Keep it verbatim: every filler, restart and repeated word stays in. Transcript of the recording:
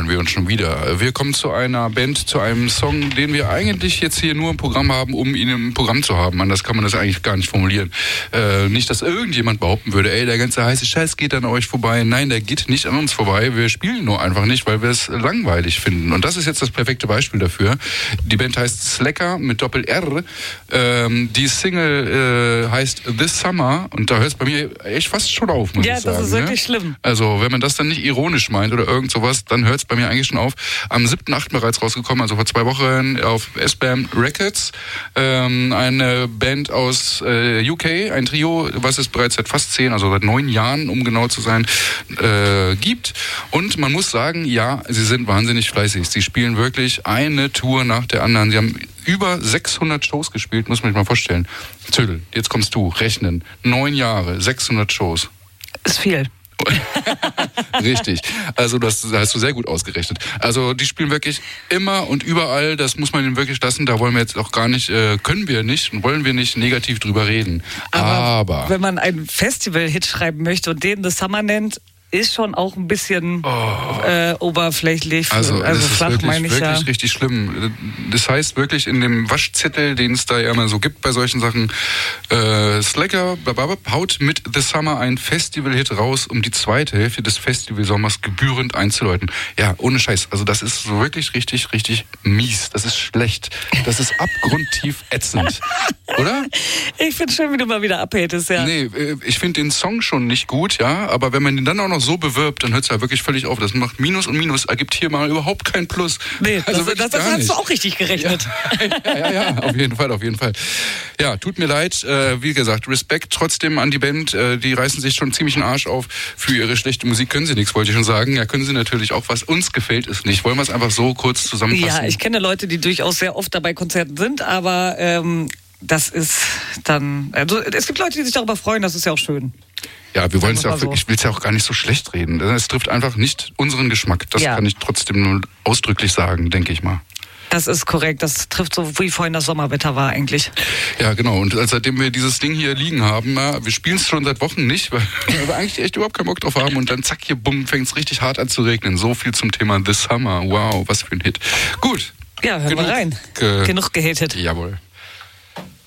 hören wir uns schon wieder. Wir kommen zu einer Band, zu einem Song, den wir eigentlich jetzt hier nur im Programm haben, um ihn im Programm zu haben. Anders kann man das eigentlich gar nicht formulieren. Äh, nicht, dass irgendjemand behaupten würde, ey, der ganze heiße Scheiß geht an euch vorbei. Nein, der geht nicht an uns vorbei. Wir spielen nur einfach nicht, weil wir es langweilig finden. Und das ist jetzt das perfekte Beispiel dafür. Die Band heißt Slacker mit Doppel-R. Ähm, die Single äh, heißt This Summer und da hört es bei mir echt fast schon auf, muss ja, ich sagen. Ja, das ist wirklich ne? schlimm. Also, wenn man das dann nicht ironisch meint oder irgend sowas, dann hört es bei mir eigentlich schon auf. Am siebten achten bereits rausgekommen, also vor zwei Wochen auf S-Bam Records. Ähm, eine Band aus äh, U K, ein Trio, was es bereits seit fast zehn, also seit neun Jahren, um genau zu sein, äh, gibt. Und man muss sagen, ja, sie sind wahnsinnig fleißig. Sie spielen wirklich eine Tour nach der anderen. Sie haben über sechshundert Shows gespielt, muss man sich mal vorstellen. Zödel, jetzt kommst du, rechnen. Neun Jahre, sechshundert Shows. Ist viel. Richtig. Also das hast du sehr gut ausgerechnet. Also die spielen wirklich immer und überall, das muss man ihnen wirklich lassen, da wollen wir jetzt auch gar nicht, äh, können wir nicht und wollen wir nicht negativ drüber reden. Aber, Aber wenn man einen Festival-Hit schreiben möchte und den The Summer nennt, ist schon auch ein bisschen oh. äh, oberflächlich. Also, also das ist flach, wirklich, meine ich wirklich ja. richtig schlimm. Das heißt wirklich in dem Waschzettel, den es da ja immer so gibt bei solchen Sachen, äh, Slacker haut mit The Summer ein Festival-Hit raus, um die zweite Hälfte des Festivalsommers gebührend einzuläuten. Ja, ohne Scheiß. Also das ist so wirklich richtig, richtig mies. Das ist schlecht. Das ist abgrundtief ätzend. Oder? Ich finde schön, wie du mal wieder abhätest, ja. Nee, ich finde den Song schon nicht gut, ja, aber wenn man den dann auch noch so bewirbt, dann hört es ja wirklich völlig auf. Das macht Minus und Minus, ergibt hier mal überhaupt kein Plus. Nee, also das, das, das hast nicht. du auch richtig gerechnet. Ja, ja, ja, auf jeden Fall, auf jeden Fall. Ja, tut mir leid, äh, wie gesagt, Respekt trotzdem an die Band. Äh, die reißen sich schon ziemlich den Arsch auf. Für ihre schlechte Musik können sie nichts, wollte ich schon sagen. Ja, können sie natürlich auch, was uns gefällt, ist nicht. Wollen wir es einfach so kurz zusammenfassen? Ja, ich kenne Leute, die durchaus sehr oft dabei Konzerten sind, aber ähm, das ist dann, also es gibt Leute, die sich darüber freuen, das ist ja auch schön. Ja, wir wollen es ja auch, so. ich will es ja auch gar nicht so schlecht reden. Es trifft einfach nicht unseren Geschmack. Das ja. kann ich trotzdem nur ausdrücklich sagen, denke ich mal. Das ist korrekt. Das trifft so, wie vorhin das Sommerwetter war eigentlich. Ja, genau. Und seitdem wir dieses Ding hier liegen haben, na, wir spielen es schon seit Wochen nicht, weil wir eigentlich echt überhaupt keinen Bock drauf haben. Und dann zack, hier, bumm, fängt es richtig hart an zu regnen. So viel zum Thema The Summer. Wow, was für ein Hit. Gut. Ja, hören Genug wir rein. Ge- Genug gehatet. Jawohl.